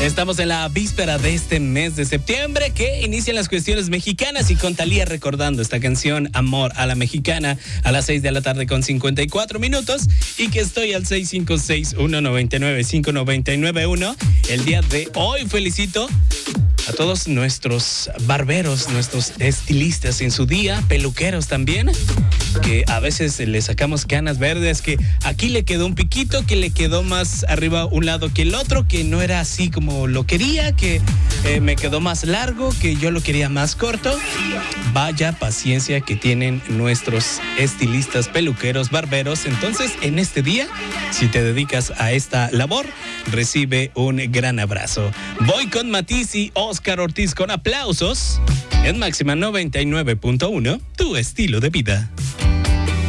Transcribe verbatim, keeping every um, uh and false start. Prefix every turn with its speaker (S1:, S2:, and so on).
S1: Estamos en la víspera de este mes de septiembre que inician las cuestiones mexicanas y con Thalía recordando esta canción Amor a la Mexicana a las seis de la tarde con cincuenta y cuatro minutos y que estoy al seis cinco seis, uno nueve nueve, cinco nueve nueve uno. El día de hoy felicito a todos nuestros barberos, nuestros estilistas en su día, peluqueros también, que a veces le sacamos canas verdes, que aquí le quedó un piquito, que le quedó más arriba un lado que el otro, que no era así como lo quería, que eh, me quedó más largo, que yo lo quería más corto. Vaya paciencia que tienen nuestros estilistas, peluqueros, barberos. Entonces, en este día, si te dedicas a esta labor, recibe un gran abrazo. Voy con Matiz y Oscar Ortiz con aplausos en Máxima noventa y nueve punto uno, tu estilo de vida.